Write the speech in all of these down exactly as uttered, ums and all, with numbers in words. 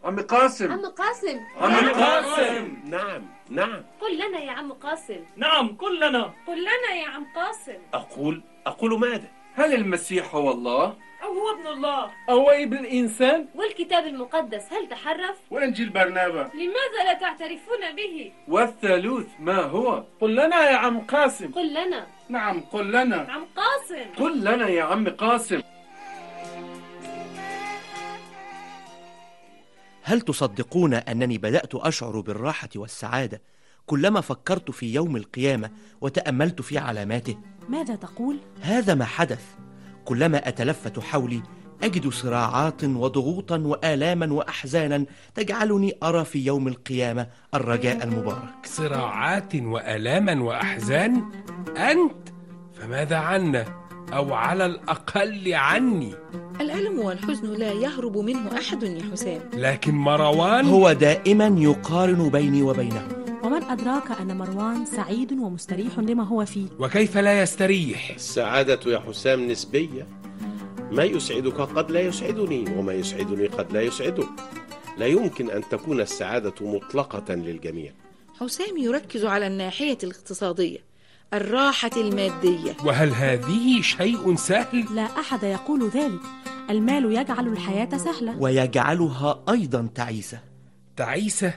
عم قاسم. عم قاسم. عم قاسم. نعم نعم. قل لنا يا عم قاسم. نعم قل لنا. قل لنا يا عم قاسم. أقول أقول ماذا؟ هل المسيح هو الله؟ أو هو ابن الله؟ أو ابن الإنسان؟ والكتاب المقدس هل تحرف؟ وإنجيل برنابا لماذا لا تعترفون به؟ والثالوث ما هو؟ قل لنا يا عم قاسم. قل لنا. نعم قل لنا. عم قاسم. قل لنا يا عم قاسم. هل تصدقون أنني بدأت أشعر بالراحة والسعادة كلما فكرت في يوم القيامة وتأملت في علاماته؟ ماذا تقول؟ هذا ما حدث. كلما أتلفت حولي أجد صراعات وضغوطا وآلاما وأحزانا تجعلني أرى في يوم القيامة الرجاء المبارك. صراعات وآلاما وأحزان؟ أنت؟ فماذا عنا؟ أو على الأقل عني؟ الألم والحزن لا يهرب منه أحد يا حسام. لكن مروان هو دائما يقارن بيني وبينه. ومن أدراك أن مروان سعيد ومستريح لما هو فيه؟ وكيف لا يستريح؟ السعادة يا حسام نسبية. ما يسعدك قد لا يسعدني، وما يسعدني قد لا يسعدك. لا يمكن أن تكون السعادة مطلقة للجميع. حسام يركز على الناحية الاقتصادية، الراحة المادية. وهل هذه شيء سهل؟ لا أحد يقول ذلك. المال يجعل الحياة سهلة ويجعلها أيضا تعيسة. تعيسة؟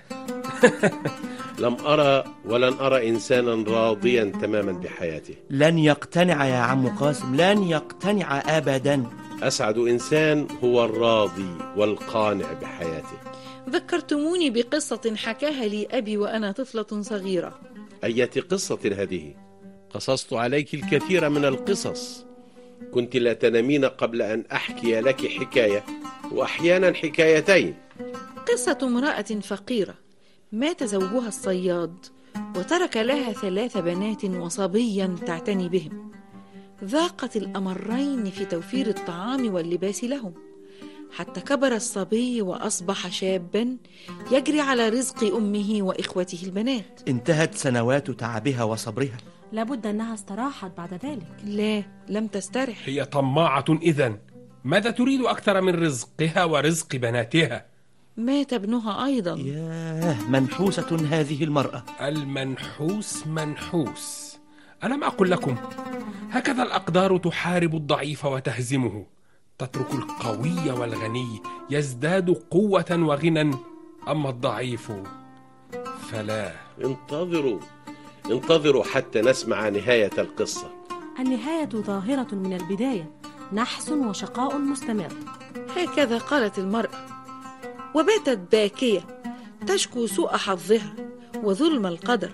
لم أرى ولن أرى إنسانا راضيا تماما بحياته. لن يقتنع يا عم قاسم، لن يقتنع أبدا. أسعد إنسان هو الراضي والقانع بحياته. ذكرتموني بقصة حكاها لي أبي وأنا طفلة صغيرة. أية قصة هذه؟ قصصت عليك الكثير من القصص. كنت لا تنامين قبل أن أحكي لك حكاية، وأحيانا حكايتين. قصة امرأة فقيرة مات زوجها الصياد وترك لها ثلاث بنات وصبيا تعتني بهم. ذاقت الأمرين في توفير الطعام واللباس لهم، حتى كبر الصبي وأصبح شابا يجري على رزق أمه وإخوته البنات. انتهت سنوات تعبها وصبرها. لابد أنها استراحت بعد ذلك. لا، لم تسترح. هي طماعة إذن. ماذا تريد أكثر من رزقها ورزق بناتها؟ مات ابنها أيضا. ياه، منحوسة هذه المرأة. المنحوس منحوس. ألم أقل لكم هكذا الأقدار تحارب الضعيف وتهزمه، تترك القوي والغني يزداد قوة وغنى، أما الضعيف فلا. انتظروا انتظروا حتى نسمع نهاية القصة. النهاية ظاهرة من البداية، نحس وشقاء مستمر. هكذا قالت المرأة، وباتت باكية تشكو سوء حظها وظلم القدر،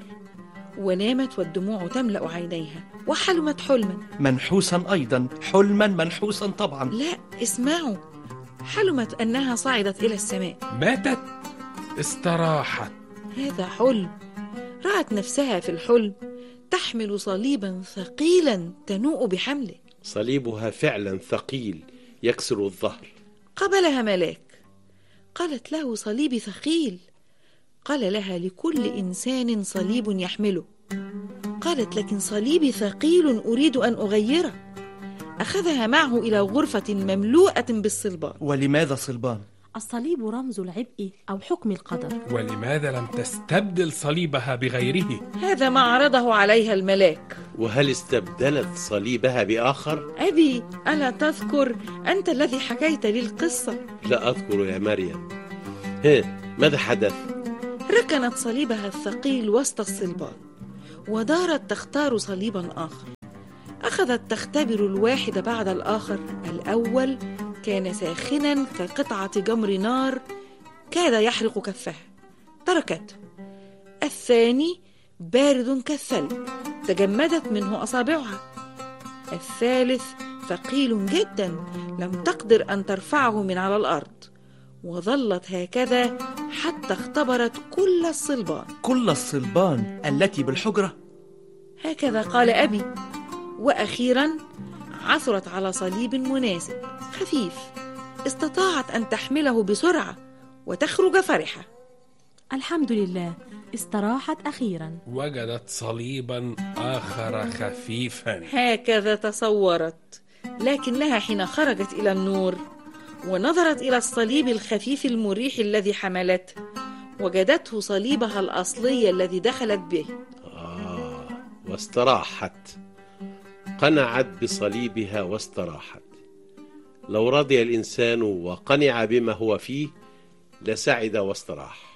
ونامت والدموع تملأ عينيها، وحلمت حلما. منحوسا أيضا، حلما منحوسا طبعا. لا، اسمعوا، حلمت أنها صعدت إلى السماء. ماتت؟ استراحت. هذا حلم. رأت نفسها في الحلم تحمل صليبا ثقيلا تنوء بحمله. صليبها فعلا ثقيل يكسر الظهر. قبلها ملاك، قالت له صليبي ثقيل. قال لها لكل إنسان صليب يحمله. قالت لكن صليبي ثقيل أريد أن أغيره. أخذها معه إلى غرفة مملوءة بالصلبان. ولماذا صلبان؟ الصليب رمز العبء أو حكم القدر. ولماذا لم تستبدل صليبها بغيره؟ هذا ما عرضه عليها الملاك. وهل استبدلت صليبها بآخر؟ أبي، ألا تذكر أنت الذي حكيت لي القصة؟ لا أذكر يا مريم. ها، ماذا حدث؟ ركنت صليبها الثقيل وسط الصلبان، ودارت تختار صليبا آخر. أخذت تختبر الواحد بعد الآخر. الأول كان ساخنا كقطعة جمر نار كاد يحرق كفها، تركته. الثاني بارد كالثلج، تجمدت منه أصابعها. الثالث ثقيل جدا، لم تقدر أن ترفعه من على الأرض، وظلت هكذا حتى اختبرت كل الصلبان. كل الصلبان التي بالحجرة؟ هكذا قال أبي. وأخيرا عثرت على صليب مناسب خفيف، استطاعت أن تحمله بسرعة وتخرج فرحة. الحمد لله، استراحت أخيرا. وجدت صليبا آخر خفيفا. هكذا تصورت، لكنها حين خرجت إلى النور ونظرت إلى الصليب الخفيف المريح الذي حملته، وجدته صليبها الأصلي الذي دخلت به. آه واستراحت، قنعت بصليبها واستراحت. لو رضي الإنسان وقنع بما هو فيه لسعد واستراح.